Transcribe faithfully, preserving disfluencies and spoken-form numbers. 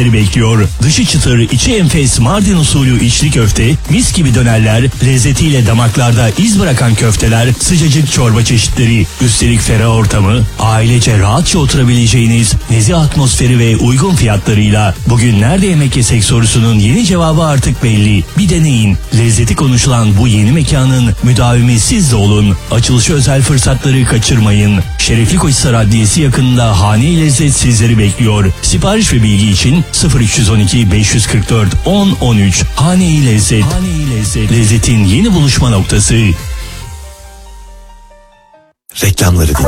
sizleri bekliyor. Dışı çıtır, içi enfes Mardin usulü içli köfte, mis gibi dönerler, lezzetiyle damaklarda iz bırakan köfteler, sıcacık çorba çeşitleri, üstelik ferah ortamı, ailece rahatça oturabileceğiniz nezih atmosferi ve uygun fiyatlarıyla bugün nerede yemek yesek sorusunun yeni cevabı artık belli. Bir deneyin. Lezzeti konuşulan bu yeni mekanın müdavimi siz de olun. Açılışı özel fırsatları kaçırmayın. Şerefli Koçhisar Adliyesi yakınında Hane-i Lezzet sizleri bekliyor. Sipariş ve bilgi için sıfır üç on iki beş kırk dört on on üç. Hane-i Lezzet. Hane-i Lezzet. Lezzetin yeni buluşma noktası. Reklamları